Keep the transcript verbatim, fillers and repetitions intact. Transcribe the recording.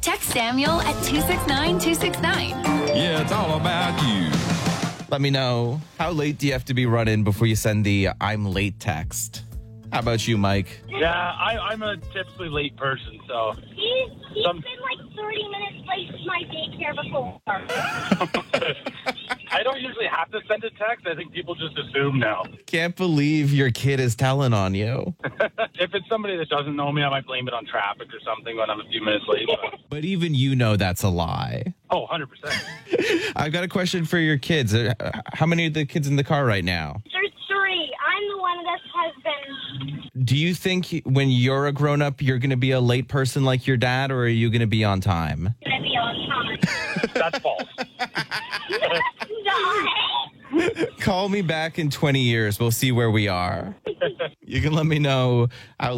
Text Samuel at two six nine two six nine. Yeah, it's all about you. Let me know, how late do you have to be running before you send the I'm late text? How about you, Mike? Yeah, I, I'm a typically late person, so. He's, he's Some- been like thirty minutes late to my daycare before. I don't usually have to send a text. I think people just assume now. Can't believe your kid is telling on you. If it's somebody that doesn't know me, I might blame it on traffic or something when I'm a few minutes late. But, But even you know that's a lie. oh, one hundred percent. I've got a question for your kids. Uh, How many of the kids in the car right now? There's three. I'm the one that has been. Do you think when you're a grown-up, you're going to be a late person like your dad, or are you going to be on time? Gonna be on time. That's false. No. Call me back in twenty years. We'll see where we are. You can let me know how